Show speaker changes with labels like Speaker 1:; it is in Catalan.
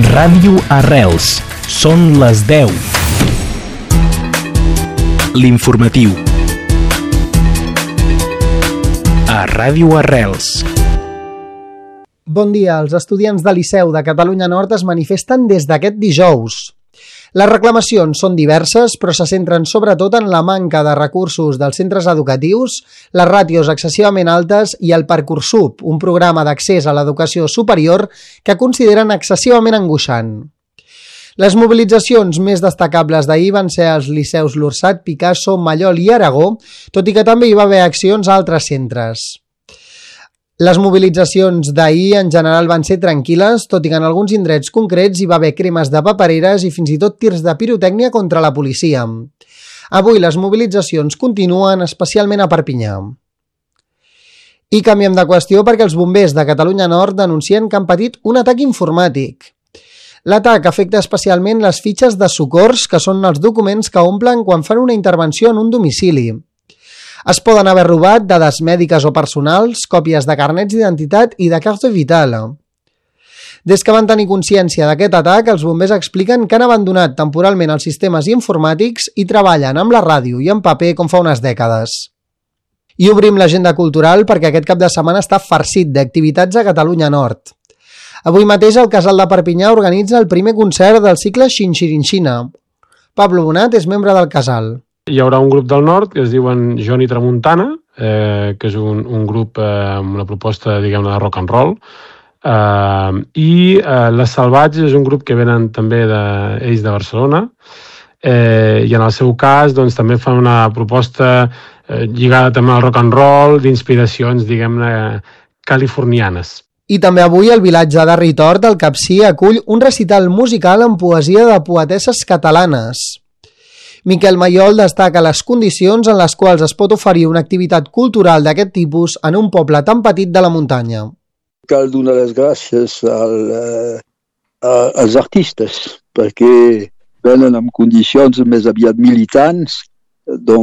Speaker 1: Ràdio Arrels. Són les 10. L'informatiu. A Ràdio Arrels.
Speaker 2: Bon dia. Els estudiants del Liceu de Catalunya Nord es manifesten des d'aquest dijous. Les reclamacions són diverses, però se centren sobretot en la manca de recursos dels centres educatius, les ràtios excessivament altes i el Parcoursup, un programa d'accés a l'educació superior que consideren excessivament angoixant. Les mobilitzacions més destacables d'ahir van ser als liceus Lursat, Picasso, Mallol i Aragó, tot i que també hi va haver accions a altres centres. Les mobilitzacions d'ahir en general van ser tranquil·les, tot i que en alguns indrets concrets hi va haver cremes de papereres i fins i tot tirs de pirotècnia contra la policia. Avui les mobilitzacions continuen, especialment a Perpinyà. I canviem de qüestió perquè els bombers de Catalunya Nord denuncien que han patit un atac informàtic. L'atac afecta especialment les fitxes de socors, que són els documents que omplen quan fan una intervenció en un domicili. Es poden haver robat dades mèdiques o personals, còpies de carnets d'identitat i de carte vitale. Des que van tenir consciència d'aquest atac, els bombers expliquen que han abandonat temporalment els sistemes informàtics i treballen amb la ràdio i en paper com fa unes dècades. I obrim l'agenda cultural perquè aquest cap de setmana està farcit d'activitats a Catalunya Nord. Avui mateix el Casal de Perpinyà organitza el primer concert del cicle Xinxirinxina. Pablo Bonat és membre del Casal.
Speaker 3: Hi haurà un grup del nord que es diuen Johnny Tramuntana, que és un grup amb una proposta, diguem-ne, de rock and roll, i Les Salvatges és un grup que venen també d'ells de Barcelona, i en el seu cas doncs, també fan una proposta lligada també al rock and roll, d'inspiracions, diguem-ne, californianes.
Speaker 2: I també avui el vilatge de Ritort, al Capcir, acull un recital musical amb poesia de poetesses catalanes. Miquel Mayol destaca les condicions en les quals es pot oferir una activitat cultural d'aquest tipus en un poble tan petit de la muntanya.
Speaker 4: Cal donar les gràcies als artistes perquè venen en condicions més aviat militants, doncs